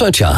Trzecia.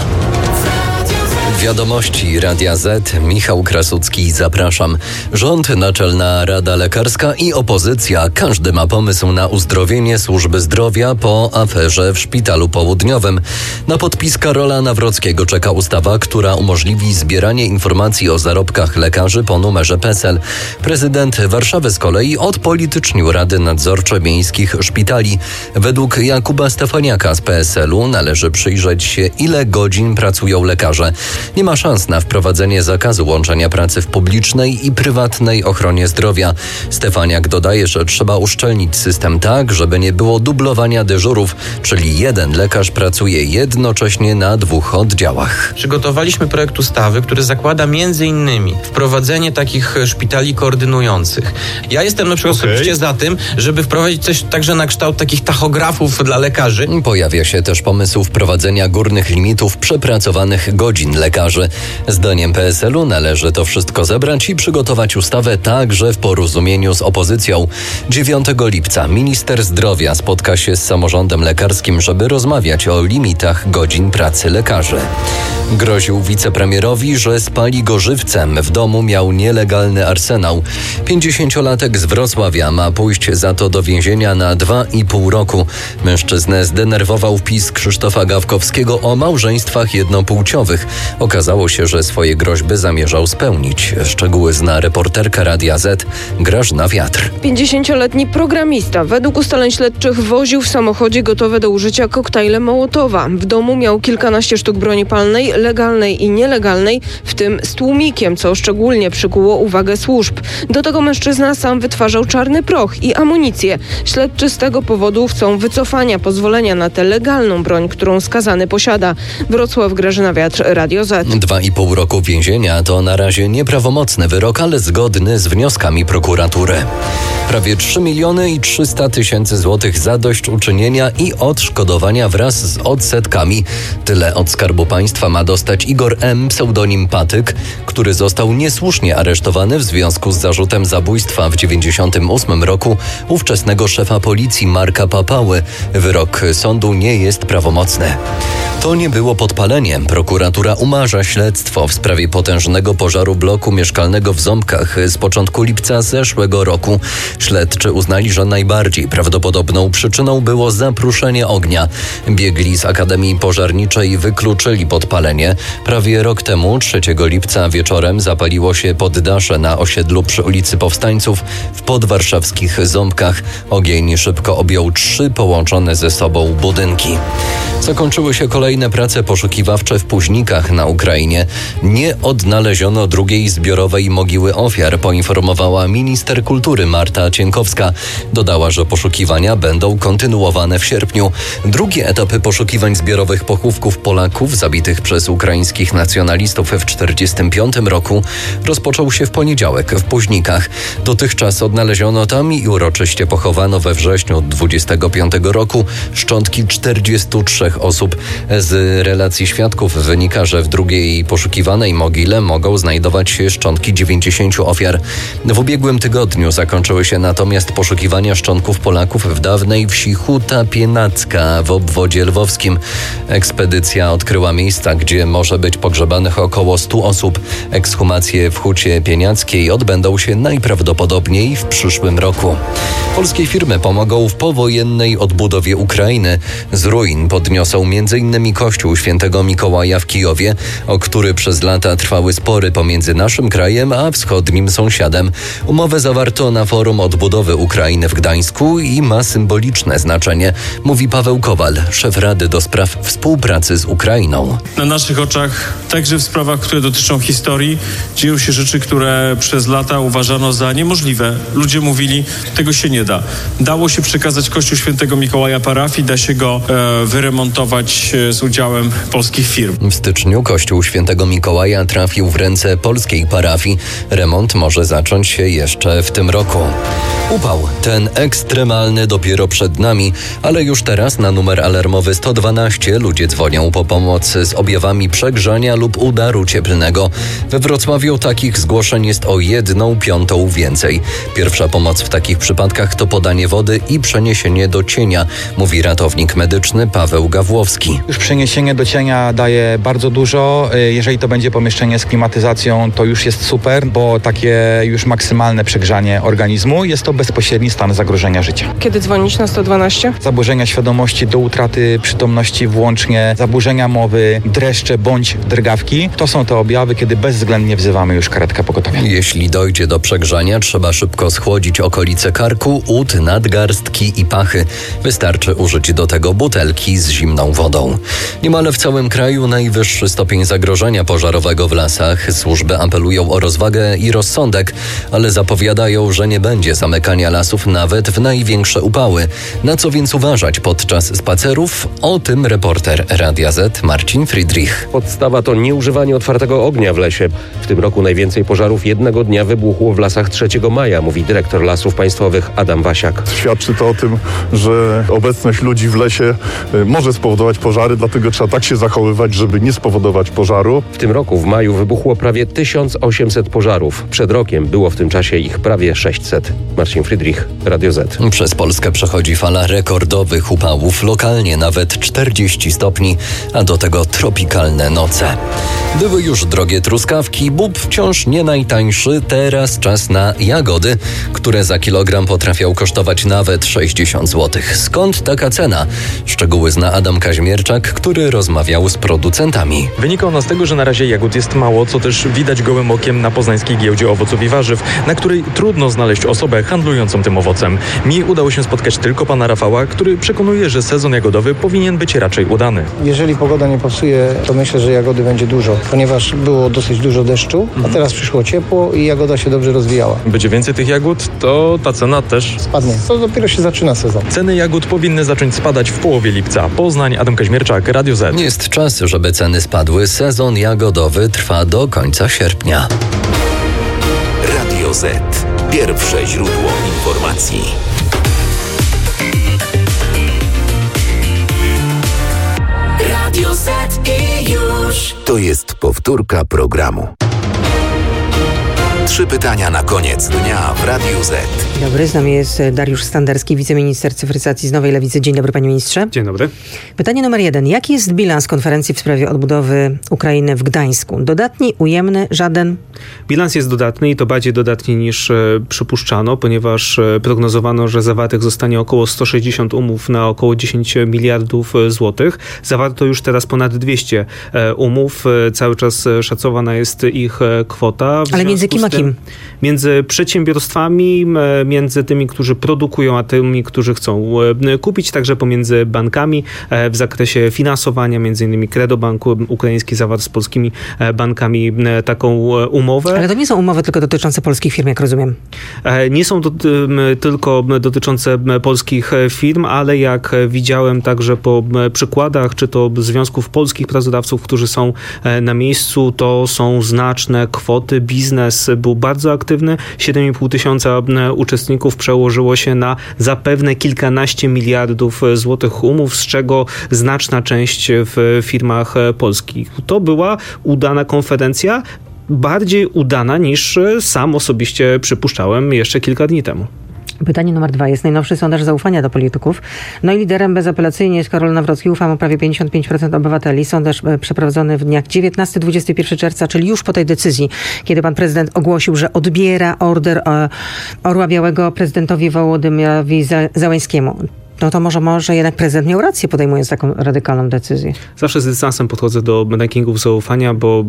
Wiadomości Radia Z. Michał Krasucki, zapraszam. Rząd, Naczelna Rada Lekarska i opozycja. Każdy ma pomysł na uzdrowienie służby zdrowia po aferze w Szpitalu Południowym. Na podpis Karola Nawrockiego czeka ustawa, która umożliwi zbieranie informacji o zarobkach lekarzy po numerze PESEL. Prezydent Warszawy z kolei odpolitycznił Rady Nadzorcze Miejskich Szpitali. Według Jakuba Stefaniaka z PSL-u należy przyjrzeć się, ile godzin pracują lekarze. Nie ma szans na wprowadzenie zakazu łączenia pracy w publicznej i prywatnej ochronie zdrowia. Stefaniak dodaje, że trzeba uszczelnić system tak, żeby nie było dublowania dyżurów, czyli jeden lekarz pracuje jednocześnie na 2 oddziałach. Przygotowaliśmy projekt ustawy, który zakłada m.in. wprowadzenie takich szpitali koordynujących. Ja jestem na przykład osobiście za tym, żeby wprowadzić coś także na kształt takich tachografów dla lekarzy. Pojawia się też pomysł wprowadzenia górnych limitów przepracowanych godzin lekarzy. Zdaniem PSL-u należy to wszystko zebrać i przygotować ustawę także w porozumieniu z opozycją. 9 lipca minister zdrowia spotka się z samorządem lekarskim, żeby rozmawiać o limitach godzin pracy lekarzy. Groził wicepremierowi, że spali go żywcem. W domu miał nielegalny arsenał. 50-latek z Wrocławia ma pójść za to do więzienia na 2,5 roku. Mężczyznę zdenerwował wpis Krzysztofa Gawkowskiego o małżeństwach jednopłciowych. Okazało się, że swoje groźby zamierzał spełnić. Szczegóły zna reporterka Radia Z Grażyna Wiatr. 50-letni programista według ustaleń śledczych woził w samochodzie gotowe do użycia koktajle Mołotowa. W domu miał kilkanaście sztuk broni palnej, legalnej i nielegalnej, w tym z tłumikiem, co szczególnie przykuło uwagę służb. Do tego mężczyzna sam wytwarzał czarny proch i amunicję. Śledczy z tego powodu chcą wycofania pozwolenia na tę legalną broń, którą skazany posiada. Wrocław, Grażyna Wiatr, Radio Z. 2,5 roku więzienia to na razie nieprawomocny wyrok, ale zgodny z wnioskami prokuratury. Prawie 3 300 000 złotych zadośćuczynienia i odszkodowania wraz z odsetkami. Tyle od Skarbu Państwa ma dostać Igor M., pseudonim Patyk, który został niesłusznie aresztowany w związku z zarzutem zabójstwa w 1998 roku ówczesnego szefa policji Marka Papały. Wyrok sądu nie jest prawomocny. To nie było podpalenie. Prokuratura umarza śledztwo w sprawie potężnego pożaru bloku mieszkalnego w Ząbkach z początku lipca zeszłego roku. Śledczy uznali, że najbardziej prawdopodobną przyczyną było zapruszenie ognia. Biegli z Akademii Pożarniczej wykluczyli podpalenie. Prawie rok temu, 3 lipca wieczorem, zapaliło się poddasze na osiedlu przy ulicy Powstańców w podwarszawskich Ząbkach. Ogień szybko objął 3 połączone ze sobą budynki. Zakończyły się kolejne prace poszukiwawcze w Późnikach na Ukrainie. Nie odnaleziono drugiej zbiorowej mogiły ofiar, poinformowała minister kultury Marta Cienkowska. Dodała, że poszukiwania będą kontynuowane w sierpniu. Drugie etapy poszukiwań zbiorowych pochówków Polaków zabitych przez ukraińskich nacjonalistów w 1945 roku rozpoczął się w poniedziałek w Późnikach. Dotychczas odnaleziono tam i uroczyście pochowano we wrześniu 1925 roku szczątki 43 osób. Z relacji świadków wynika, że w drugiej poszukiwanej mogile mogą znajdować się szczątki 90 ofiar. W ubiegłym tygodniu zakończyły się natomiast poszukiwania szczątków Polaków w dawnej wsi Huta Pienacka w obwodzie lwowskim. Ekspedycja odkryła miejsca, gdzie może być pogrzebanych około 100 osób. Ekshumacje w Hucie Pieniackiej odbędą się najprawdopodobniej w przyszłym roku. Polskie firmy pomogą w powojennej odbudowie Ukrainy. Z ruin podniosą m.in. kościół Świętego Mikołaja w Kijowie, o który przez lata trwały spory pomiędzy naszym krajem a wschodnim sąsiadem. Umowę zawarto na Forum Odbudowy Ukrainy w Gdańsku i ma symboliczne znaczenie, mówi Paweł Kowal, szef Rady do Spraw Współpracy z Ukrainą. Na naszych oczach, także w sprawach, które dotyczą historii, dzieją się rzeczy, które przez lata uważano za niemożliwe. Ludzie mówili, tego się nie da. Dało się przekazać kościół Świętego Mikołaja parafii, da się go wyremontować z udziałem polskich firm. W styczniu kościół Świętego Mikołaja trafił w ręce polskiej parafii. Remont może zacząć się jeszcze w tym roku. Upał, ten ekstremalny dopiero przed nami, ale już teraz na numer alarmowy 112 ludzie dzwonią po pomoc z objawami przegrzania lub udaru cieplnego. We Wrocławiu takich zgłoszeń jest o 1/5 więcej. Pierwsza pomoc w takich przypadkach to podanie wody i przeniesienie do cienia, mówi ratownik medyczny Paweł Gawłowski. Już przeniesienie do cienia daje bardzo dużo. Jeżeli to będzie pomieszczenie z klimatyzacją, to już jest super, bo takie już maksymalne przegrzanie organizmu jest to bezpośredni stan zagrożenia życia. Kiedy dzwonić na 112? Zaburzenia świadomości do utraty przytomności włącznie, zaburzenia mowy, dreszcze bądź drgawki. To są te objawy, kiedy bezwzględnie wzywamy już karetkę pogotowia. Jeśli dojdzie do przegrzania, trzeba szybko schłodzić okolice karku, ud, nadgarstki i pachy. Wystarczy użyć do tego butelki z zimną wodą. Niemal w całym kraju najwyższy stopień zagrożenia pożarowego w lasach. Służby apelują o rozwagę i rozsądek, ale zapowiadają, że nie będzie zamykania lasów nawet w największe upały. Na co więc uważać podczas spacerów? O tym reporter Radia Z Marcin Friedrich. Podstawa to nieużywanie otwartego ognia w lesie. W tym roku najwięcej pożarów jednego dnia wybuchło w lasach 3 maja, mówi dyrektor Lasów Państwowych Adam Wasiak. Świadczy to o tym, że obecność ludzi w lesie może spowodować pożary, dlatego trzeba tak się zachowywać, żeby nie spowodować pożaru. W tym roku w maju wybuchło prawie 1800 pożarów. Przed rokiem było w tym czasie ich prawie 600. Marcin Friedrich, Radio Z. Przez Polskę przechodzi fala rekordowych upałów, lokalnie nawet 40 stopni, a do tego tropikalne noce. Były już drogie truskawki, bób wciąż nie najtańszy, teraz czas na jagody, które za kilogram potrafią kosztować nawet 60 zł. Skąd taka cena? Szczegóły zna Adam Kaźmierczak, który rozmawiał z producentami. Wynika ona z tego, że na razie jagód jest mało, co też widać gołym okiem na poznańskiej giełdzie owoców i warzyw, na której trudno znaleźć osobę handlującą tym owocem. Mi udało się spotkać tylko pana Rafała, który przekonuje, że sezon jagodowy powinien być raczej udany. Jeżeli pogoda nie pasuje, to myślę, że jagody będzie dużo, ponieważ było dosyć dużo deszczu, a teraz przyszło ciepło i jagoda się dobrze rozwijała. Będzie więcej tych jagód, to ta cena też Spadnie. To dopiero się zaczyna sezon. Ceny jagód powinny zacząć spadać w połowie lipca. Poznań, Adam Kaźmierczak, Radio Z. Jest czas, żeby ceny spadły. Sezon jagodowy trwa do końca sierpnia. Radio Z. Pierwsze źródło informacji. Radio Z i już. To jest powtórka programu. 3 pytania na koniec dnia w Radiu Z. Dobry, z nami jest Dariusz Standerski, wiceminister cyfryzacji z Nowej Lewicy. Dzień dobry, panie ministrze. Dzień dobry. Pytanie numer 1. Jaki jest bilans konferencji w sprawie odbudowy Ukrainy w Gdańsku? Dodatni, ujemny, żaden? Bilans jest dodatny i to bardziej dodatni niż przypuszczano, ponieważ prognozowano, że zawartych zostanie około 160 umów na około 10 miliardów złotych. Zawarto już teraz ponad 200 umów. Cały czas szacowana jest ich kwota. Ale między kim a kim? Między przedsiębiorstwami, między tymi, którzy produkują, a tymi, którzy chcą kupić, także pomiędzy bankami w zakresie finansowania, między innymi Kredobank Ukraiński zawarł z polskimi bankami taką umowę. Ale to nie są umowy tylko dotyczące polskich firm, jak rozumiem. Nie są tylko dotyczące polskich firm, ale jak widziałem także po przykładach, czy to związków polskich pracodawców, którzy są na miejscu, to są znaczne kwoty. Biznes był bardzo aktywny. 7,5 tysiąca uczestników przełożyło się na zapewne kilkanaście miliardów złotych umów, z czego znaczna część w firmach polskich. To była udana konferencja, bardziej udana niż sam osobiście przypuszczałem jeszcze kilka dni temu. Pytanie numer 2. Jest najnowszy sondaż zaufania do polityków. No i liderem bezapelacyjnie jest Karol Nawrocki. Ufam o prawie 55% obywateli. Sondaż przeprowadzony w dniach 19-21 czerwca, czyli już po tej decyzji, kiedy pan prezydent ogłosił, że odbiera order Orła Białego prezydentowi Wołodymyrowi Zełenskiemu. No to może jednak prezydent miał rację, podejmując taką radykalną decyzję. Zawsze z dystansem podchodzę do rankingów zaufania, bo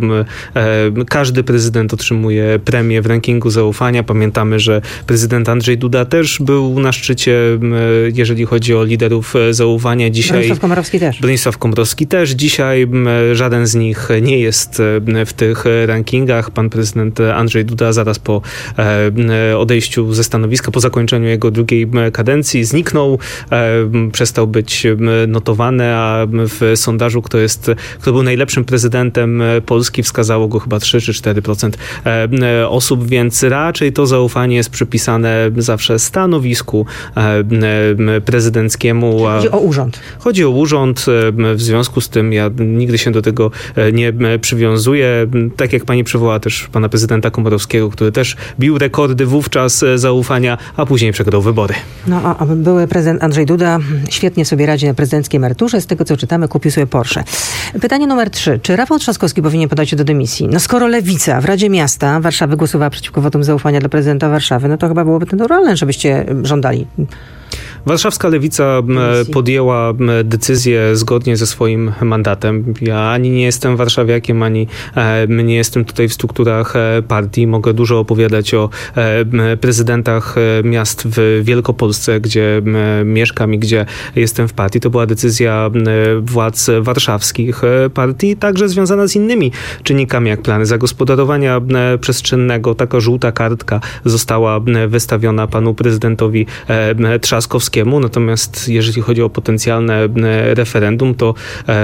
każdy prezydent otrzymuje premię w rankingu zaufania. Pamiętamy, że prezydent Andrzej Duda też był na szczycie, jeżeli chodzi o liderów zaufania. Dzisiaj Bronisław Komorowski też. Dzisiaj żaden z nich nie jest w tych rankingach. Pan prezydent Andrzej Duda zaraz po odejściu ze stanowiska, po zakończeniu jego drugiej kadencji zniknął przestał być notowany, a w sondażu, kto był najlepszym prezydentem Polski, wskazało go chyba 3 czy 4% osób, więc raczej to zaufanie jest przypisane zawsze stanowisku prezydenckiemu. Chodzi o urząd. Chodzi o urząd, w związku z tym ja nigdy się do tego nie przywiązuję. Tak jak pani przywołała też pana prezydenta Komorowskiego, który też bił rekordy wówczas zaufania, a później przegrał wybory. No a były prezydent Andrzej Duda świetnie sobie radzi na prezydenckiej emeryturze. Z tego co czytamy, kupił sobie Porsche. Pytanie numer 3. Czy Rafał Trzaskowski powinien podać się do dymisji? No skoro Lewica w Radzie Miasta Warszawy głosowała przeciwko wotum zaufania dla prezydenta Warszawy, no to chyba byłoby to naturalne, żebyście żądali. Warszawska Lewica podjęła decyzję zgodnie ze swoim mandatem. Ja ani nie jestem warszawiakiem, ani nie jestem tutaj w strukturach partii. Mogę dużo opowiadać o prezydentach miast w Wielkopolsce, gdzie mieszkam i gdzie jestem w partii. To była decyzja władz warszawskich partii, także związana z innymi czynnikami, jak plany zagospodarowania przestrzennego. Taka żółta kartka została wystawiona panu prezydentowi Trzaskowskiemu. Natomiast jeżeli chodzi o potencjalne referendum, to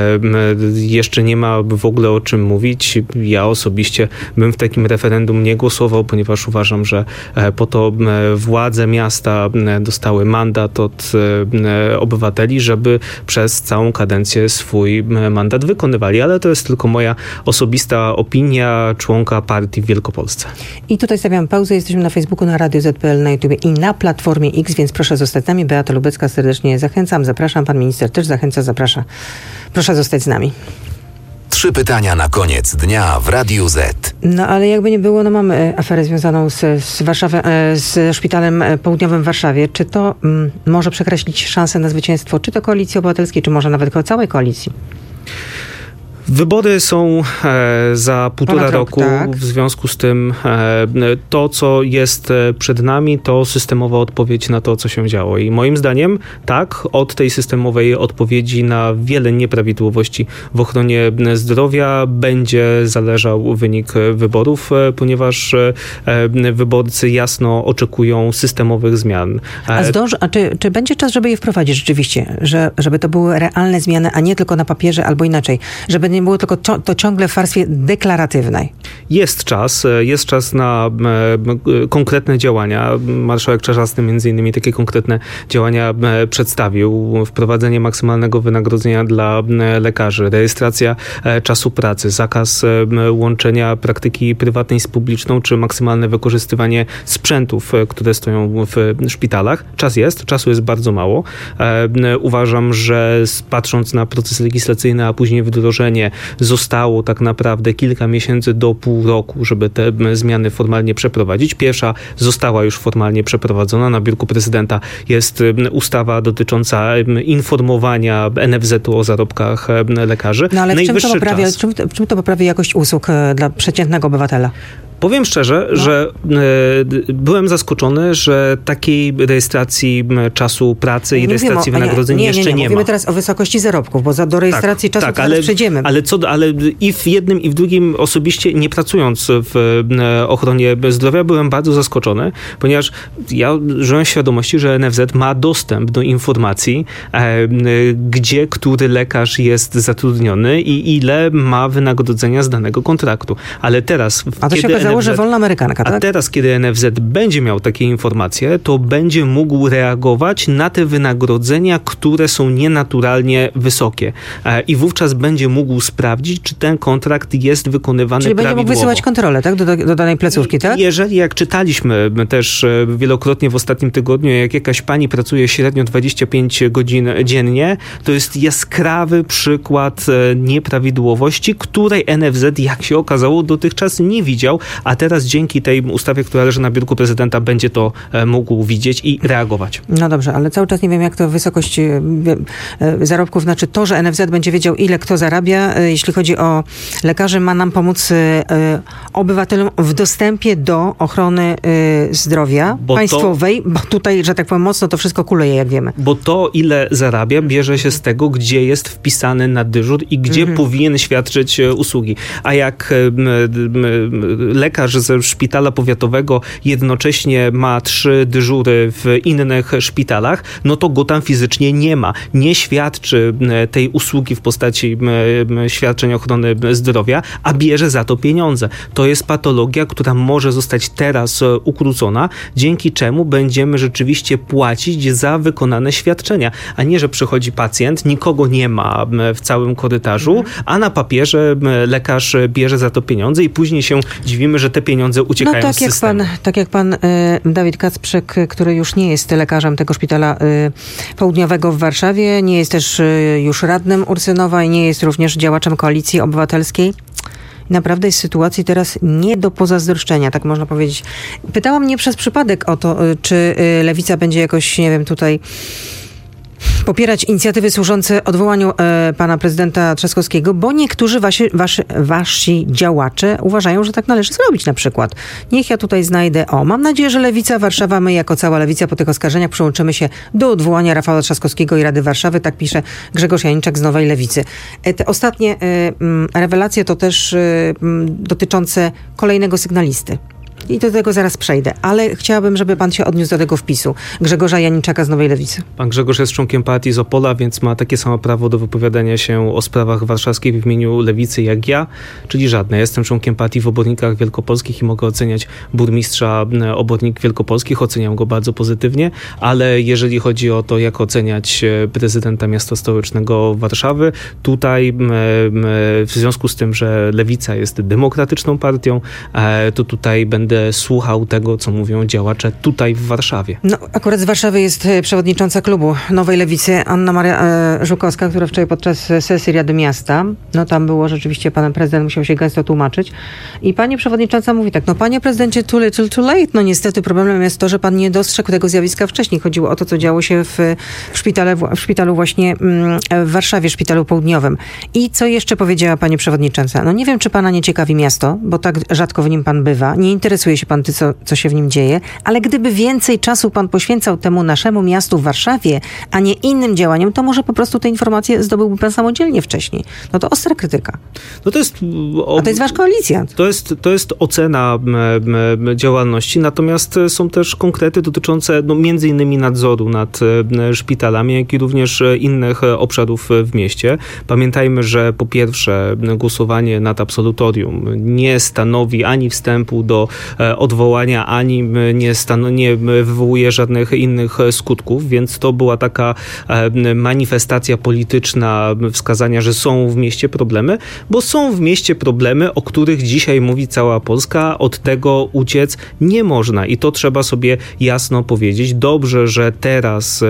jeszcze nie ma w ogóle o czym mówić. Ja osobiście bym w takim referendum nie głosował, ponieważ uważam, że po to władze miasta dostały mandat od obywateli, żeby przez całą kadencję swój mandat wykonywali. Ale to jest tylko moja osobista opinia członka partii w Wielkopolsce. I tutaj stawiam pauzę. Jesteśmy na Facebooku, na Radio ZPL, na YouTube i na Platformie X, więc proszę zostać z nami. Beata Lubecka serdecznie zachęcam, zapraszam. Pan minister też zachęca, zaprasza. Proszę zostać z nami. 3 pytania na koniec dnia w Radiu Z. No ale jakby nie było, no mamy aferę związaną z Warszawą, z Szpitalem Południowym w Warszawie. Czy to może przekreślić szansę na zwycięstwo, czy to Koalicji Obywatelskiej, czy może nawet całej koalicji? Wybory są za 1,5 roku. Tak. W związku z tym to, co jest przed nami, to systemowa odpowiedź na to, co się działo. I moim zdaniem tak, od tej systemowej odpowiedzi na wiele nieprawidłowości w ochronie zdrowia będzie zależał wynik wyborów, ponieważ wyborcy jasno oczekują systemowych zmian. A czy będzie czas, żeby je wprowadzić rzeczywiście? Żeby to były realne zmiany, a nie tylko na papierze albo inaczej? Żeby nie było tylko to ciągle w warstwie deklaratywnej. Jest czas na konkretne działania. Marszałek Czarzasty między innymi takie konkretne działania przedstawił. Wprowadzenie maksymalnego wynagrodzenia dla lekarzy, rejestracja czasu pracy, zakaz łączenia praktyki prywatnej z publiczną, czy maksymalne wykorzystywanie sprzętów, które stoją w szpitalach. Czasu jest bardzo mało. Uważam, że patrząc na proces legislacyjny, a później wdrożenie, zostało tak naprawdę kilka miesięcy do pół roku, żeby te zmiany formalnie przeprowadzić. Pierwsza została już formalnie przeprowadzona. Na biurku prezydenta jest ustawa dotycząca informowania NFZ-u o zarobkach lekarzy. No ale czym to poprawia jakość usług dla przeciętnego obywatela? Powiem szczerze, że byłem zaskoczony, że takiej rejestracji czasu pracy i rejestracji wynagrodzeń jeszcze nie ma. Mówimy teraz o wysokości zarobków, bo do rejestracji czasu pracy przejdziemy. Ale i w jednym, i w drugim osobiście, nie pracując w ochronie zdrowia, byłem bardzo zaskoczony, ponieważ ja żyłem w świadomości, że NFZ ma dostęp do informacji, gdzie który lekarz jest zatrudniony i ile ma wynagrodzenia z danego kontraktu. Ale teraz, że wolna amerykanka, tak? A teraz, kiedy NFZ będzie miał takie informacje, to będzie mógł reagować na te wynagrodzenia, które są nienaturalnie wysokie. I wówczas będzie mógł sprawdzić, czy ten kontrakt jest wykonywany prawidłowo. Czyli będzie mógł wysyłać kontrolę, tak? Do danej placówki, tak? Jeżeli, jak czytaliśmy też wielokrotnie w ostatnim tygodniu, jak jakaś pani pracuje średnio 25 godzin dziennie, to jest jaskrawy przykład nieprawidłowości, której NFZ, jak się okazało, dotychczas nie widział, a teraz dzięki tej ustawie, która leży na biurku prezydenta, będzie to mógł widzieć i reagować. No dobrze, ale cały czas nie wiem, jak to wysokość zarobków, znaczy to, że NFZ będzie wiedział, ile kto zarabia, jeśli chodzi o lekarzy, ma nam pomóc obywatelom w dostępie do ochrony zdrowia państwowej, bo tutaj, że tak powiem, mocno to wszystko kuleje, jak wiemy. Bo to, ile zarabia, bierze się z tego, gdzie jest wpisany na dyżur i gdzie powinien świadczyć usługi. A jak lekarz ze szpitala powiatowego jednocześnie ma 3 dyżury w innych szpitalach, no to go tam fizycznie nie ma. Nie świadczy tej usługi w postaci świadczeń ochrony zdrowia, a bierze za to pieniądze. To jest patologia, która może zostać teraz ukrócona, dzięki czemu będziemy rzeczywiście płacić za wykonane świadczenia, a nie, że przychodzi pacjent, nikogo nie ma w całym korytarzu, a na papierze lekarz bierze za to pieniądze i później się dziwimy, że te pieniądze uciekają z systemu. Tak jak pan Dawid Kacprzyk, który już nie jest lekarzem tego szpitala południowego w Warszawie, nie jest też już radnym Ursynowa i nie jest również działaczem Koalicji Obywatelskiej. Naprawdę jest sytuacji teraz nie do pozazdroszczenia, tak można powiedzieć. Pytałam nie przez przypadek o to, czy Lewica będzie jakoś, nie wiem, tutaj popierać inicjatywy służące odwołaniu pana prezydenta Trzaskowskiego, bo niektórzy wasi działacze uważają, że tak należy zrobić na przykład. Niech ja tutaj znajdę, mam nadzieję, że Lewica Warszawa, my jako cała Lewica po tych oskarżeniach przyłączymy się do odwołania Rafała Trzaskowskiego i Rady Warszawy, tak pisze Grzegorz Janiczak z Nowej Lewicy. Te ostatnie rewelacje to też dotyczące kolejnego sygnalisty. I do tego zaraz przejdę, ale chciałabym, żeby pan się odniósł do tego wpisu Grzegorza Janiczaka z Nowej Lewicy. Pan Grzegorz jest członkiem partii z Opola, więc ma takie samo prawo do wypowiadania się o sprawach warszawskich w imieniu Lewicy jak ja, czyli żadne. Jestem członkiem partii w Obornikach Wielkopolskich i mogę oceniać burmistrza Obornik Wielkopolskich, oceniam go bardzo pozytywnie, ale jeżeli chodzi o to, jak oceniać prezydenta miasta stołecznego Warszawy, tutaj w związku z tym, że Lewica jest demokratyczną partią, to tutaj będę słuchał tego, co mówią działacze tutaj w Warszawie. No, akurat z Warszawy jest przewodnicząca klubu Nowej Lewicy Anna Maria Żukowska, która wczoraj podczas sesji Rady Miasta, no tam było rzeczywiście, pan prezydent musiał się gęsto tłumaczyć i pani przewodnicząca mówi tak, panie prezydencie, too little, too late. No niestety problemem jest to, że pan nie dostrzegł tego zjawiska wcześniej. Chodziło o to, co działo się w szpitalu właśnie w Warszawie, szpitalu południowym. I co jeszcze powiedziała pani przewodnicząca? No nie wiem, czy pana nie ciekawi miasto, bo tak rzadko w nim pan bywa. Nie interesuje się pan co się w nim dzieje, ale gdyby więcej czasu pan poświęcał temu naszemu miastu w Warszawie, a nie innym działaniom, to może po prostu te informacje zdobyłby pan samodzielnie wcześniej. No to ostra krytyka. No to jest... A to jest wasz koalicjant. To jest ocena działalności, natomiast są też konkrety dotyczące między innymi nadzoru nad szpitalami, jak i również innych obszarów w mieście. Pamiętajmy, że po pierwsze głosowanie nad absolutorium nie stanowi ani wstępu do odwołania, ani nie wywołuje żadnych innych skutków, więc to była taka manifestacja polityczna wskazania, że są w mieście problemy, bo są w mieście problemy, o których dzisiaj mówi cała Polska, od tego uciec nie można i to trzeba sobie jasno powiedzieć. Dobrze, że teraz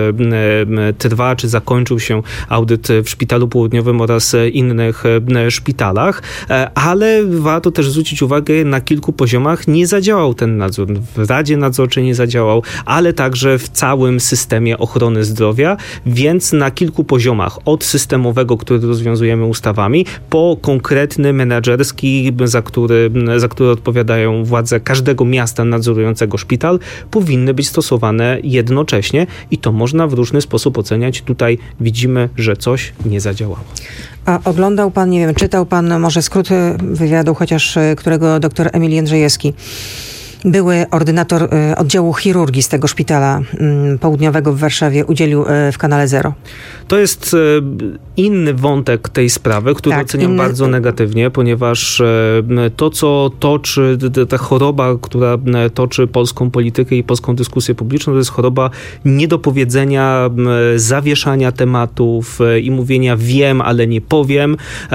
trwa, czy zakończył się audyt w Szpitalu Południowym oraz innych szpitalach, ale warto też zwrócić uwagę, na kilku poziomach nie zadziałał ten nadzór. W Radzie Nadzorczej nie zadziałał, ale także w całym systemie ochrony zdrowia, więc na kilku poziomach, od systemowego, który rozwiązujemy ustawami, po konkretny menedżerski, za który odpowiadają władze każdego miasta nadzorującego szpital, powinny być stosowane jednocześnie i to można w różny sposób oceniać. Tutaj widzimy, że coś nie zadziałało. A oglądał pan, nie wiem, czytał pan może skrót wywiadu, chociaż którego dr Emil Jędrzejewski, były ordynator oddziału chirurgii z tego szpitala południowego w Warszawie, udzielił w kanale Zero. To jest inny wątek tej sprawy, który oceniam bardzo negatywnie, ponieważ to, co toczy, ta choroba, która toczy polską politykę i polską dyskusję publiczną, to jest choroba niedopowiedzenia, zawieszania tematów i mówienia wiem, ale nie powiem,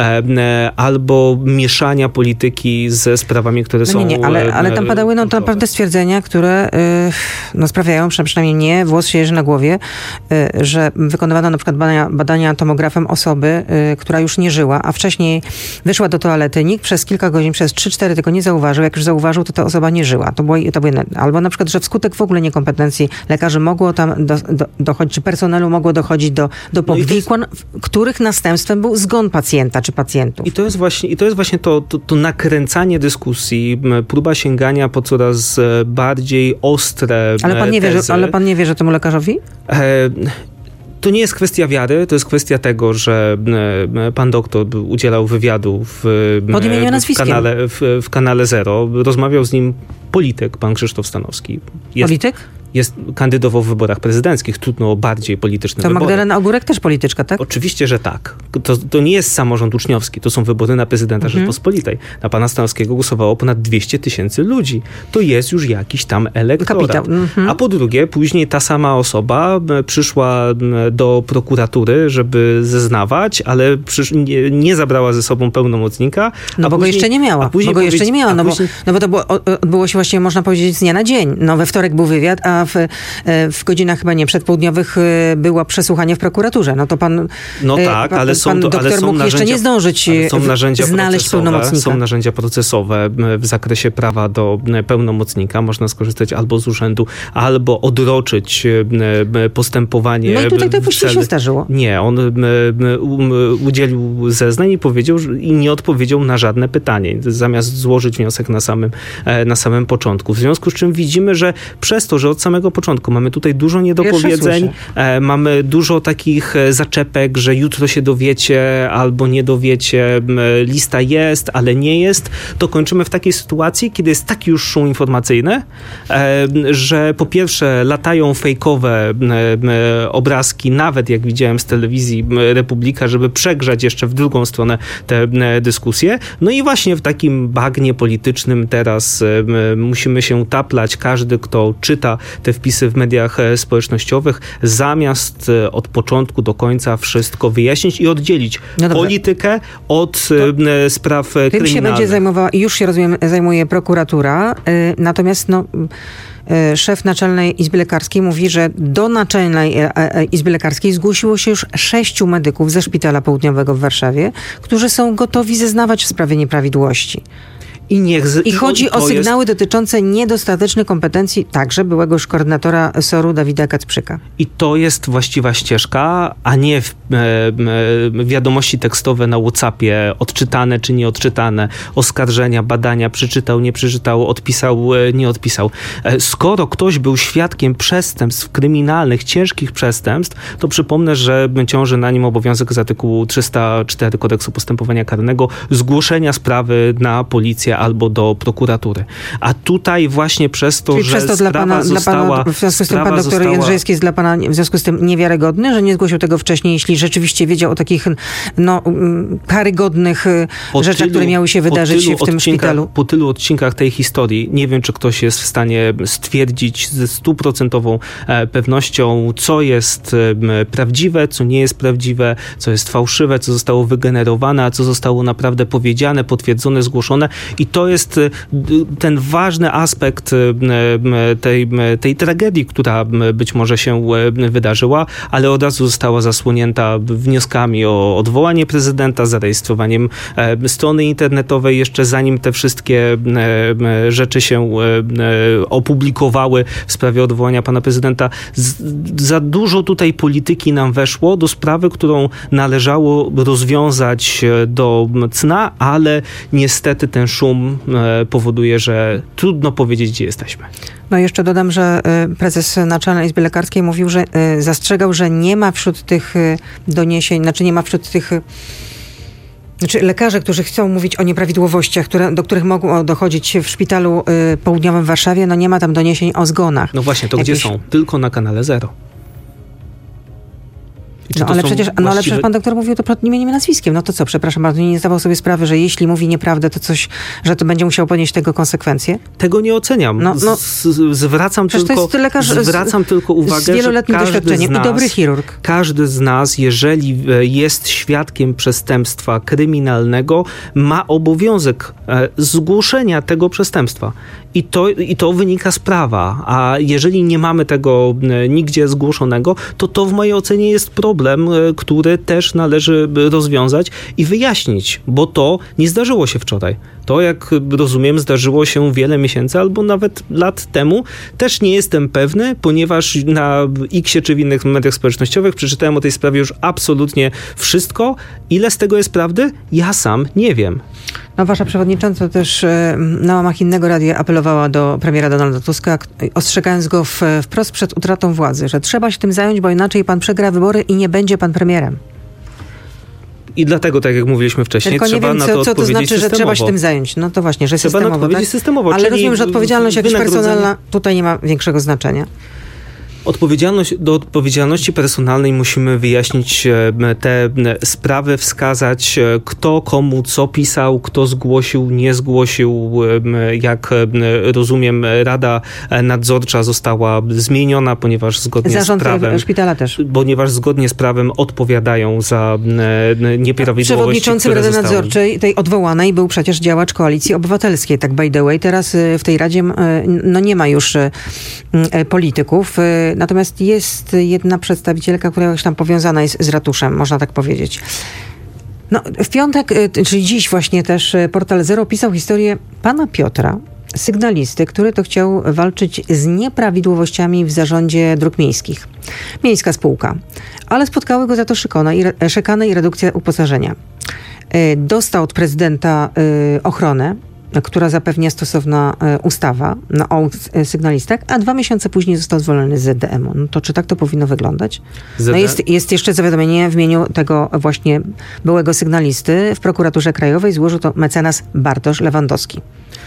albo mieszania polityki ze sprawami, które są... Ale tam padały naprawdę stwierdzenia, które sprawiają, przynajmniej mnie, włos się jeży na głowie, że wykonywano na przykład badania tomografem osoby, która już nie żyła, a wcześniej wyszła do toalety. Nikt przez kilka godzin, przez 3-4 tego nie zauważył. Jak już zauważył, to ta osoba nie żyła. To było albo na przykład, że wskutek w ogóle niekompetencji lekarzy mogło tam dochodzić, czy personelu mogło dochodzić do powikłań, których następstwem był zgon pacjenta czy pacjentów. I to jest właśnie to nakręcanie dyskusji, próba sięgania po coraz bardziej ostre Ale pan nie wierzy temu lekarzowi? To nie jest kwestia wiary, to jest kwestia tego, że pan doktor udzielał wywiadu w kanale Zero. Rozmawiał z nim polityk, pan Krzysztof Stanowski. Polityk? Kandydował w wyborach prezydenckich, trudno o bardziej polityczne wybory. To Magdalena Ogórek też polityczka, tak? Oczywiście, że tak. To nie jest samorząd uczniowski, to są wybory na prezydenta Rzeczpospolitej. Na pana Stanowskiego głosowało ponad 200 000 ludzi. To jest już jakiś tam elektorat. A po drugie, później ta sama osoba przyszła do prokuratury, żeby zeznawać, ale nie zabrała ze sobą pełnomocnika. No bo go jeszcze nie miała. No bo to odbyło się właściwie, można powiedzieć, z dnia na dzień. No we wtorek był wywiad, a w godzinach chyba nie przedpołudniowych było przesłuchanie w prokuraturze. No to pan doktor mógł jeszcze nie zdążyć znaleźć pełnomocnika. Są narzędzia procesowe w zakresie prawa do pełnomocnika. Można skorzystać albo z urzędu, albo odroczyć postępowanie. No i tutaj to właściwie się zdarzyło. Nie, on udzielił zeznań i nie odpowiedział na żadne pytanie, zamiast złożyć wniosek na samym początku. W związku z czym widzimy, że przez to, że od samego początku mamy tutaj dużo niedopowiedzeń, mamy dużo takich zaczepek, że jutro się dowiecie albo nie dowiecie, lista jest, ale nie jest, to kończymy w takiej sytuacji, kiedy jest taki już szum informacyjny, że po pierwsze latają fejkowe obrazki, nawet jak widziałem z telewizji Republika, żeby przegrzać jeszcze w drugą stronę te dyskusje. No i właśnie w takim bagnie politycznym teraz musimy się taplać. Każdy, kto czyta te wpisy w mediach społecznościowych, zamiast od początku do końca wszystko wyjaśnić i oddzielić politykę od spraw kryminalnych. Tym się będzie zajmowała i już się, rozumiem, zajmuje prokuratura. Natomiast szef Naczelnej Izby Lekarskiej mówi, że do Naczelnej Izby Lekarskiej zgłosiło się już 6 medyków ze Szpitala Południowego w Warszawie, którzy są gotowi zeznawać w sprawie nieprawidłowości. I chodzi o sygnały dotyczące niedostatecznych kompetencji także byłego już koordynatora SOR-u Dawida Kacprzyka. I to jest właściwa ścieżka, a nie wiadomości tekstowe na WhatsAppie, odczytane czy nieodczytane, oskarżenia, badania, przeczytał, nie przeczytał, odpisał, nie odpisał. Skoro ktoś był świadkiem przestępstw kryminalnych, ciężkich przestępstw, to przypomnę, że ciąży na nim obowiązek z artykułu 304 Kodeksu Postępowania Karnego zgłoszenia sprawy na policję albo do prokuratury. A tutaj właśnie przez to, że sprawa została... W związku z tym pan doktor Jędrzejewski jest dla pana w związku z tym niewiarygodny, że nie zgłosił tego wcześniej, jeśli rzeczywiście wiedział o takich karygodnych rzeczach, które miały się wydarzyć w tym szpitalu. Po tylu odcinkach tej historii nie wiem, czy ktoś jest w stanie stwierdzić ze 100% pewnością, co jest prawdziwe, co nie jest prawdziwe, co jest fałszywe, co zostało wygenerowane, a co zostało naprawdę powiedziane, potwierdzone, zgłoszone. I to jest ten ważny aspekt tej tragedii, która być może się wydarzyła, ale od razu została zasłonięta wnioskami o odwołanie prezydenta, zarejestrowaniem strony internetowej, jeszcze zanim te wszystkie rzeczy się opublikowały w sprawie odwołania pana prezydenta. Za dużo tutaj polityki nam weszło do sprawy, którą należało rozwiązać do cna, ale niestety ten szum powoduje, że trudno powiedzieć, gdzie jesteśmy. No jeszcze dodam, że prezes Naczelnej Izby Lekarskiej mówił, że zastrzegał, że nie ma wśród tych doniesień, lekarze, którzy chcą mówić o nieprawidłowościach, do których mogą dochodzić w Szpitalu Południowym w Warszawie, nie ma tam doniesień o zgonach. No właśnie, to gdzie są? Tylko na kanale Zero. Ale przecież pan doktor mówił to pod imieniem i nazwiskiem. No to co, przepraszam bardzo, nie zdawał sobie sprawy, że jeśli mówi nieprawdę, to coś, że to będzie musiał ponieść tego konsekwencje? Tego nie oceniam. Zwracam tylko uwagę, z wieloletnim doświadczeniem i dobry chirurg. Każdy z nas, jeżeli jest świadkiem przestępstwa kryminalnego, ma obowiązek zgłoszenia tego przestępstwa. I to wynika z prawa. A jeżeli nie mamy tego nigdzie zgłoszonego, to w mojej ocenie jest problem, który też należy rozwiązać i wyjaśnić, bo to nie zdarzyło się wczoraj. To, jak rozumiem, zdarzyło się wiele miesięcy albo nawet lat temu. Też nie jestem pewny, ponieważ na X-ie czy w innych mediach społecznościowych przeczytałem o tej sprawie już absolutnie wszystko. Ile z tego jest prawdy? Ja sam nie wiem. No, wasza przewodnicząca też na łamach innego radia apelowała do premiera Donalda Tuska, ostrzegając go wprost przed utratą władzy, że trzeba się tym zająć, bo inaczej pan przegra wybory i nie będzie pan premierem. I dlatego, tak jak mówiliśmy wcześniej, tylko trzeba nie wiem, na to co to znaczy, systemowo. że trzeba się tym zająć. No to właśnie, że trzeba systemowo. na odpowiedzieć systemowo. Ale rozumiem, że odpowiedzialność jakaś personalna tutaj nie ma większego znaczenia. Do odpowiedzialności personalnej musimy wyjaśnić te sprawy, wskazać kto komu co pisał, kto zgłosił, nie zgłosił. Jak rozumiem, Rada Nadzorcza została zmieniona, ponieważ zgodnie z prawem... szpitala też. Ponieważ zgodnie z prawem odpowiadają za nieprawidłowości, przewodniczącym Rady Nadzorczej, tej odwołanej, był przecież działacz Koalicji Obywatelskiej. Tak by the way, teraz w tej Radzie nie ma już polityków. Natomiast jest jedna przedstawicielka, która już tam powiązana jest z ratuszem, można tak powiedzieć. No, w piątek, czyli dziś właśnie też portal Zero pisał historię pana Piotra, sygnalisty, który to chciał walczyć z nieprawidłowościami w zarządzie dróg miejskich. Miejska spółka. Ale spotkały go za to szykana i redukcja uposażenia. Dostał od prezydenta ochronę, która zapewnia stosowna ustawa o sygnalistach, a 2 miesiące później został zwolniony z ZDM-u. No to czy tak to powinno wyglądać? No jest jeszcze zawiadomienie w imieniu tego właśnie byłego sygnalisty. W prokuraturze krajowej złożył to mecenas Bartosz Lewandowski.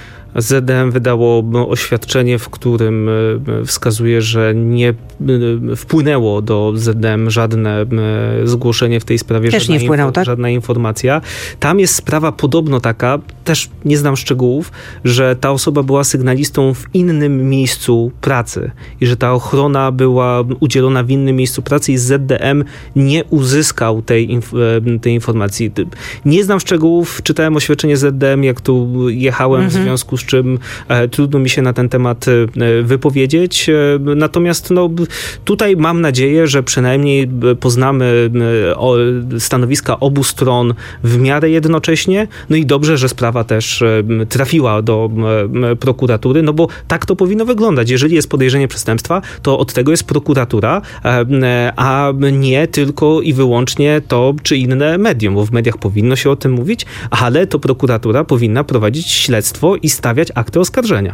ZDM wydało oświadczenie, w którym wskazuje, że nie wpłynęło do ZDM żadne zgłoszenie w tej sprawie, też nie wpłynął, tak? Żadna informacja. Tam jest sprawa podobno taka, też nie znam szczegółów, że ta osoba była sygnalistą w innym miejscu pracy i że ta ochrona była udzielona w innym miejscu pracy i ZDM nie uzyskał tej informacji. Nie znam szczegółów, czytałem oświadczenie ZDM, jak tu jechałem, w związku z czym trudno mi się na ten temat wypowiedzieć. Natomiast tutaj mam nadzieję, że przynajmniej poznamy stanowiska obu stron w miarę jednocześnie. No i dobrze, że sprawa też trafiła do prokuratury, no bo tak to powinno wyglądać. Jeżeli jest podejrzenie przestępstwa, to od tego jest prokuratura, a nie tylko i wyłącznie to czy inne medium, bo w mediach powinno się o tym mówić, ale to prokuratura powinna prowadzić śledztwo i stawiać akty oskarżenia.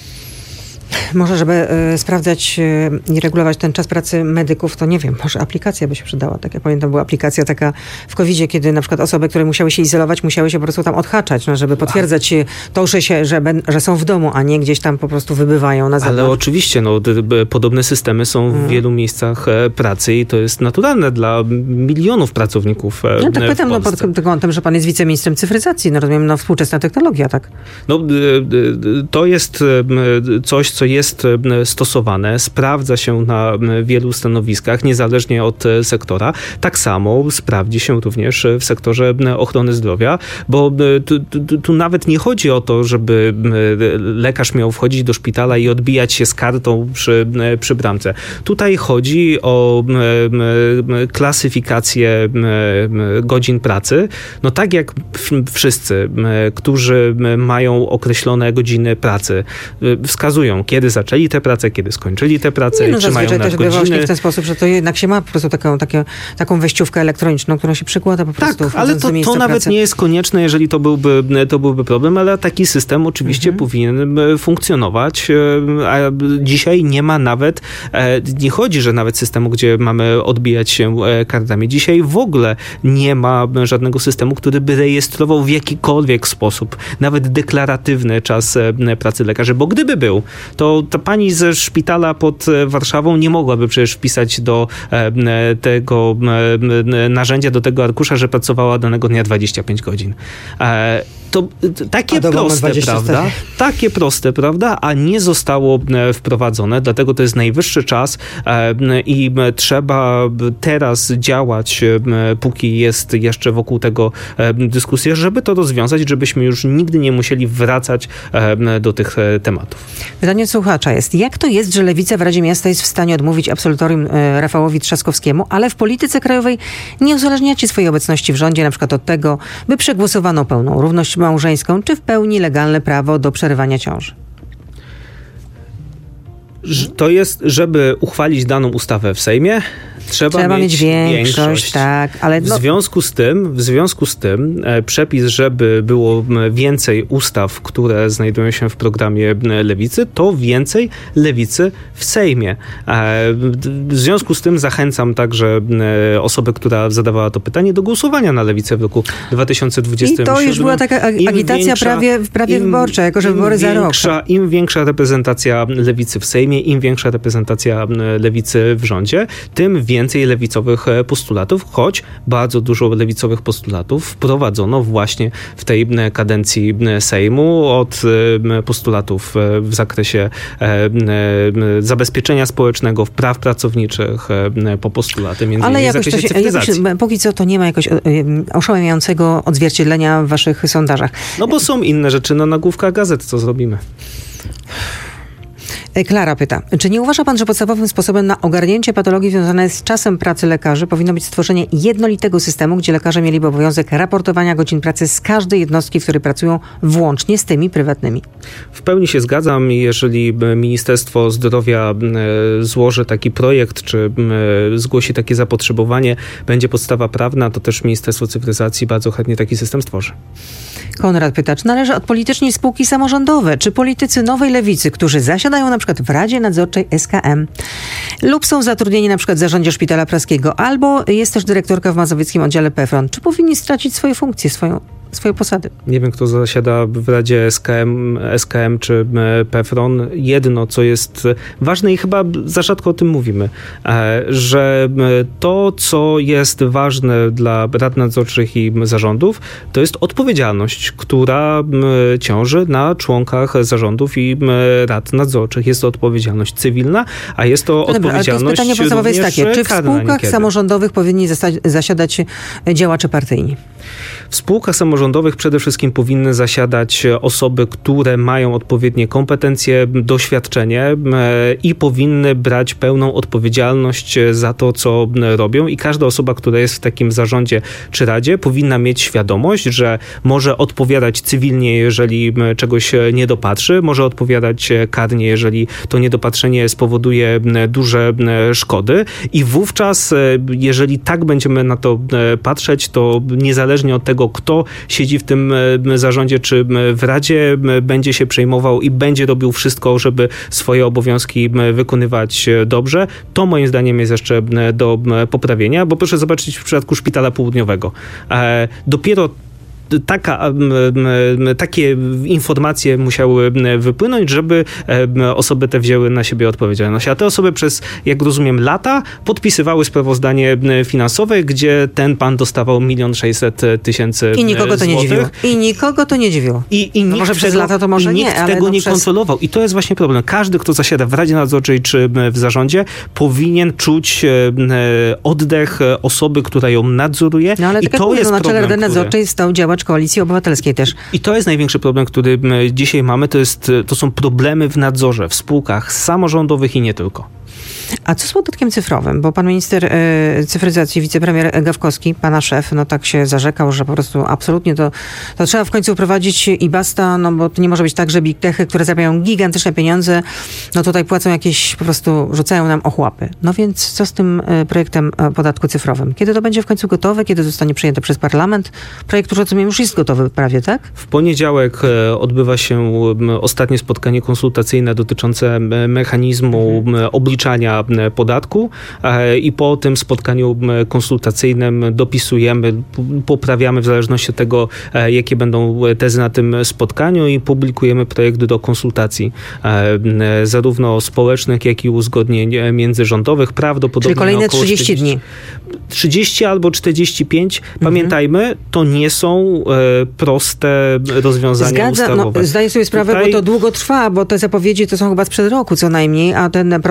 Może, żeby sprawdzać i regulować ten czas pracy medyków, to nie wiem, może aplikacja by się przydała. Tak jak pamiętam, była aplikacja taka w COVID-zie, kiedy na przykład osoby, które musiały się izolować, musiały się po prostu tam odhaczać, żeby potwierdzać to, że są w domu, a nie gdzieś tam po prostu wybywają na zewnątrz. Ale oczywiście, podobne systemy są w wielu miejscach pracy i to jest naturalne dla milionów pracowników tak pytam pod tym kątem, że pan jest wiceministrem cyfryzacji, rozumiem, współczesna technologia, tak? To jest coś, co jest stosowane, sprawdza się na wielu stanowiskach, niezależnie od sektora. Tak samo sprawdzi się również w sektorze ochrony zdrowia, bo tu nawet nie chodzi o to, żeby lekarz miał wchodzić do szpitala i odbijać się z kartą przy bramce. Tutaj chodzi o klasyfikację godzin pracy. No tak jak wszyscy, którzy mają określone godziny pracy, wskazują, kiedy zaczęli tę pracę, kiedy skończyli tę pracę, czy mają nadgodziny. Właśnie w ten sposób, że to jednak się ma po prostu taką wejściówkę elektroniczną, która się przykłada po prostu. Tak, ale to nawet pracy. Nie jest konieczne, jeżeli to byłby problem, ale taki system oczywiście powinien funkcjonować, a dzisiaj nie ma nawet, nie chodzi, że nawet systemu, gdzie mamy odbijać się kartami. Dzisiaj w ogóle nie ma żadnego systemu, który by rejestrował w jakikolwiek sposób, nawet deklaratywny czas pracy lekarzy, bo gdyby był, to ta pani ze szpitala pod Warszawą nie mogłaby przecież wpisać do tego narzędzia, do tego arkusza, że pracowała danego dnia 25 godzin. To takie proste, prawda? Takie proste, prawda? A nie zostało wprowadzone, dlatego to jest najwyższy czas i trzeba teraz działać, póki jest jeszcze wokół tego dyskusja, żeby to rozwiązać, żebyśmy już nigdy nie musieli wracać do tych tematów. Pytanie słuchacza jest, jak to jest, że Lewica w Radzie Miasta jest w stanie odmówić absolutorium Rafałowi Trzaskowskiemu, ale w polityce krajowej nie uzależniacie swojej obecności w rządzie na przykład od tego, by przegłosowano pełną równość małżeńską, czy w pełni legalne prawo do przerywania ciąży? To jest, żeby uchwalić daną ustawę w Sejmie, trzeba mieć większość. Tak, ale w związku z tym przepis, żeby było więcej ustaw, które znajdują się w programie Lewicy, to więcej Lewicy w Sejmie. W związku z tym zachęcam także osobę, która zadawała to pytanie, do głosowania na Lewicę w roku 2027. I to już była taka agitacja prawie wyborcza, jako że wybory za rok. Im większa reprezentacja Lewicy w Sejmie, im większa reprezentacja Lewicy w rządzie, tym więcej lewicowych postulatów, choć bardzo dużo lewicowych postulatów wprowadzono właśnie w tej kadencji Sejmu, od postulatów w zakresie zabezpieczenia społecznego, praw pracowniczych, po postulaty między innymi w zakresie cyfryzacji. Póki co to nie ma jakoś oszałamiającego odzwierciedlenia w waszych sondażach. No bo są inne rzeczy na nagłówkach gazet, co zrobimy? Klara pyta, czy nie uważa pan, że podstawowym sposobem na ogarnięcie patologii związanej z czasem pracy lekarzy powinno być stworzenie jednolitego systemu, gdzie lekarze mieliby obowiązek raportowania godzin pracy z każdej jednostki, w której pracują, włącznie z tymi prywatnymi? W pełni się zgadzam. Jeżeli Ministerstwo Zdrowia złoży taki projekt, czy zgłosi takie zapotrzebowanie, będzie podstawa prawna, to też Ministerstwo Cyfryzacji bardzo chętnie taki system stworzy. Konrad pyta, czy należy odpolitycznić spółki samorządowe? Czy politycy Nowej Lewicy, którzy zasiadają na przykład w Radzie Nadzorczej SKM lub są zatrudnieni na przykład w zarządzie Szpitala Praskiego, albo jest też dyrektorka w mazowieckim oddziale PFRON, czy powinni stracić swoje funkcje, swoje posady? Nie wiem, kto zasiada w Radzie SKM czy PFRON. Jedno, co jest ważne i chyba za rzadko o tym mówimy, że to, co jest ważne dla rad nadzorczych i zarządów, to jest odpowiedzialność, która ciąży na członkach zarządów i rad nadzorczych. Jest to odpowiedzialność cywilna, a jest to odpowiedzialność ale to pytanie podstawowe jest takie, czy w spółkach samorządowych powinni zasiadać działacze partyjni? W spółkach samorządowych przede wszystkim powinny zasiadać osoby, które mają odpowiednie kompetencje, doświadczenie i powinny brać pełną odpowiedzialność za to, co robią. I każda osoba, która jest w takim zarządzie czy radzie, powinna mieć świadomość, że może odpowiadać cywilnie, jeżeli czegoś nie dopatrzy, może odpowiadać karnie, jeżeli to niedopatrzenie spowoduje duże szkody. I wówczas, jeżeli tak będziemy na to patrzeć, to niezależnie od tego, kto siedzi w tym zarządzie czy w radzie, będzie się przejmował i będzie robił wszystko, żeby swoje obowiązki wykonywać dobrze. To moim zdaniem jest jeszcze do poprawienia, bo proszę zobaczyć w przypadku Szpitala Południowego. Dopiero takie informacje musiały wypłynąć, żeby osoby te wzięły na siebie odpowiedzialność. A te osoby przez, jak rozumiem, lata podpisywały sprawozdanie finansowe, gdzie ten pan dostawał 1 600 000 I nikogo to nie dziwiło. I nikogo to nie dziwiło. I nikt może przez lata to może nikt nie, ale tego nie kontrolował. I to jest właśnie problem. Każdy, kto zasiada w Radzie Nadzorczej czy w zarządzie, powinien czuć oddech osoby, która ją nadzoruje. No ale i tak to jak jest na czele problem, Rady Nadzorczej stał działacz Koalicji Obywatelskiej też. I to jest największy problem, który dzisiaj mamy. To są problemy w nadzorze, w spółkach samorządowych i nie tylko. A co z podatkiem cyfrowym? Bo pan minister cyfryzacji, wicepremier Gawkowski, pana szef, no tak się zarzekał, że po prostu absolutnie to trzeba w końcu wprowadzić i basta, no bo to nie może być tak, że big techy, które zarabiają gigantyczne pieniądze, no tutaj płacą jakieś, po prostu rzucają nam ochłapy. No więc co z tym projektem podatku cyfrowym? Kiedy to będzie w końcu gotowe? Kiedy zostanie przyjęte przez parlament? Projekt, który rozumiem, już jest gotowy prawie, tak? W poniedziałek odbywa się ostatnie spotkanie konsultacyjne dotyczące mechanizmu obliczania podatku i po tym spotkaniu konsultacyjnym dopisujemy, poprawiamy w zależności od tego, jakie będą tezy na tym spotkaniu i publikujemy projekt do konsultacji zarówno społecznych, jak i uzgodnień międzyrządowych. Prawdopodobnie czyli kolejne 30 dni. 30 albo 45. Pamiętajmy, to nie są proste rozwiązania ustawowe. No, zdaję sobie sprawę, bo to długo trwa, bo te zapowiedzi to są chyba sprzed roku co najmniej, a ten proces trwa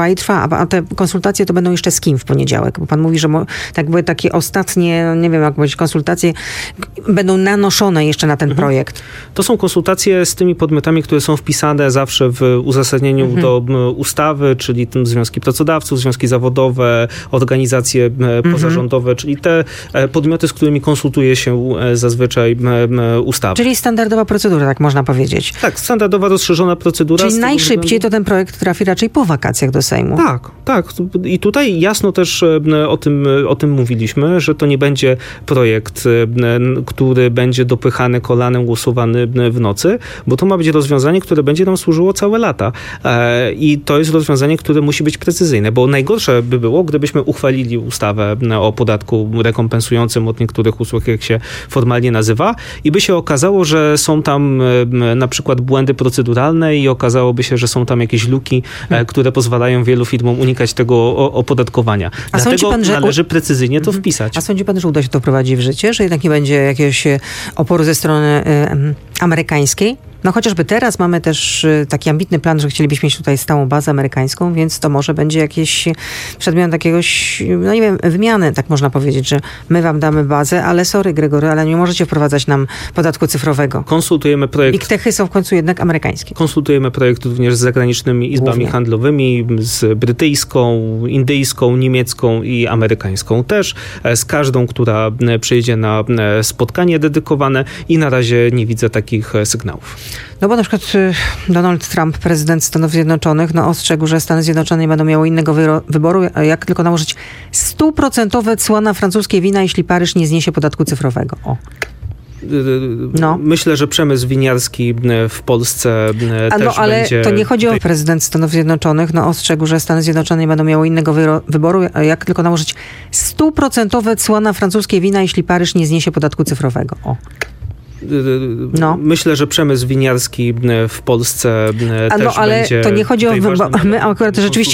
trwa i trwa, a te konsultacje to będą jeszcze z kim w poniedziałek? Bo pan mówi, że tak były takie ostatnie, nie wiem jak powiedzieć, konsultacje będą nanoszone jeszcze na ten projekt. To są konsultacje z tymi podmiotami, które są wpisane zawsze w uzasadnieniu do ustawy, czyli związki pracodawców, związki zawodowe, organizacje pozarządowe, czyli te podmioty, z którymi konsultuje się zazwyczaj ustawa. Czyli standardowa procedura, tak można powiedzieć. Tak, standardowa, rozszerzona procedura. Czyli najszybciej to ten projekt trafi raczej po wakacjach do Sejmu. Tak. I tutaj jasno też o tym mówiliśmy, że to nie będzie projekt, który będzie dopychany kolanem, głosowany w nocy, bo to ma być rozwiązanie, które będzie nam służyło całe lata. I to jest rozwiązanie, które musi być precyzyjne, bo najgorsze by było, gdybyśmy uchwalili ustawę o podatku rekompensującym od niektórych usług, jak się formalnie nazywa, i by się okazało, że są tam na przykład błędy proceduralne i okazałoby się, że są tam jakieś luki, które pozwalają wielu firmom unikać tego opodatkowania. Dlatego należy precyzyjnie to wpisać. A sądzi pan, że uda się to wprowadzić w życie, że jednak nie będzie jakiegoś oporu ze strony amerykańskiej? No chociażby teraz mamy też taki ambitny plan, że chcielibyśmy mieć tutaj stałą bazę amerykańską, więc to może będzie jakiś przedmiot jakiegoś, no nie wiem, wymiany, tak można powiedzieć, że my wam damy bazę, ale sorry Gregory, ale nie możecie wprowadzać nam podatku cyfrowego. Konsultujemy projekt. Big Techy są w końcu jednak amerykańskie. Konsultujemy projekt również z zagranicznymi izbami handlowymi, z brytyjską, indyjską, niemiecką i amerykańską też, z każdą, która przyjdzie na spotkanie dedykowane i na razie nie widzę takich sygnałów. No bo na przykład Donald Trump, prezydent Stanów Zjednoczonych, ostrzegł, że Stany Zjednoczone nie będą miały innego wyboru, jak tylko nałożyć 100% cła na francuskie wina, jeśli Paryż nie zniesie podatku cyfrowego. Myślę, że przemysł winiarski w Polsce też ale będzie... to nie chodzi o prezydent Stanów Zjednoczonych, ostrzegł, że Stany Zjednoczone nie będą miały innego wyboru, jak tylko nałożyć 100% cła na francuskie wina, jeśli Paryż nie zniesie podatku cyfrowego. Myślę, że przemysł winiarski w Polsce też ale będzie... to nie chodzi o... My akurat rzeczywiście